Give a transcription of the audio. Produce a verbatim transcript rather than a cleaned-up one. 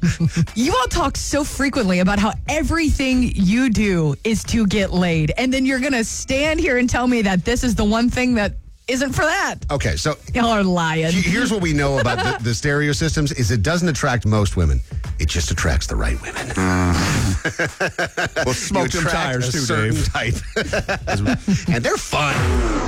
You all talk so frequently about how everything you do is to get laid. And then you're going to stand here and tell me that this is the one thing that isn't for that. Okay, so y'all are lying. Here's what we know about the, the stereo systems is it doesn't attract most women. It just attracts the right women. Well, smoke them tires too, certain Dave. Type. And they're fun.